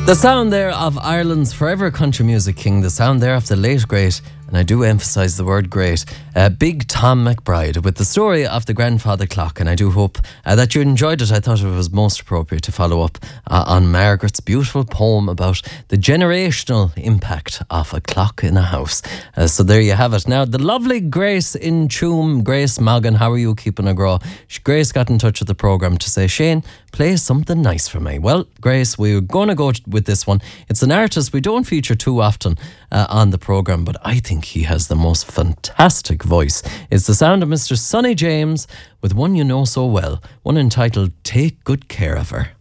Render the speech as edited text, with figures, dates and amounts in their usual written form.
The sound there of Ireland's forever country music king, the sound there of the late great, and I do emphasise the word great, Big Tom McBride, with the story of the grandfather clock. And I do hope that you enjoyed it. I thought it was most appropriate to follow up on Margaret's beautiful poem about the generational impact of a clock in a house. So there you have it. Now, the lovely Grace in Tuam, Grace Moggan, how are you keeping a grow? Grace got in touch with the programme to say, Shane, play something nice for me. Well, Grace, we're going to go with this one. It's an artist we don't feature too often on the programme, but I think he has the most fantastic voice. It's the sound of Mr. Sonny James with one you know so well, one entitled Take Good Care of Her.